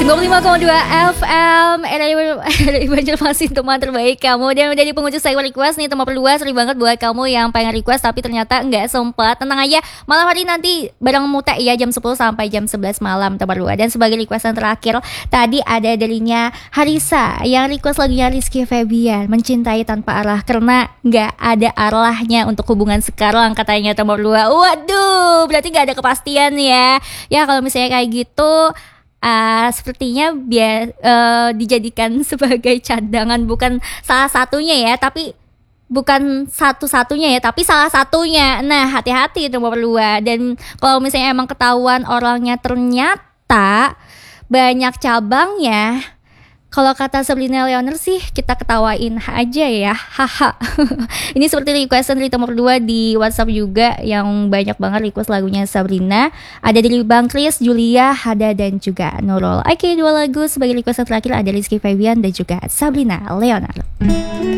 95,2 FM RRI Banjarmasin, teman terbaik kamu. Dan udah di penghujung segmen request nih, teman berdua. Sorry banget buat kamu yang pengen request tapi ternyata nggak sempat. Tenang aja, malam hari nanti bareng Mute ya, jam 10 sampai jam 11 malam, teman berdua. Dan sebagai request yang terakhir, tadi ada darinya Harisa yang request lagunya Rizky Febian, Mencintai Tanpa Arah, karena nggak ada arahnya untuk hubungan sekarang katanya, teman berdua. Waduh, berarti nggak ada kepastian ya. Ya kalau misalnya kayak gitu, sepertinya dijadikan sebagai cadangan, bukan salah satunya ya, tapi bukan satu-satunya ya, tapi salah satunya. Nah, hati-hati itu berdua. Dan kalau misalnya emang ketahuan orangnya ternyata banyak cabangnya, kalau kata Sabrina Leoner sih, kita ketawain aja ya, haha. Ini seperti requestan dari teman berdua di WhatsApp juga, yang banyak banget request lagunya Sabrina. Ada dari Bang Kris, Julia, Hada, dan juga Nurul. Oke, dua lagu sebagai requestan terakhir ada Rizky Febian dan juga Sabrina Leoner.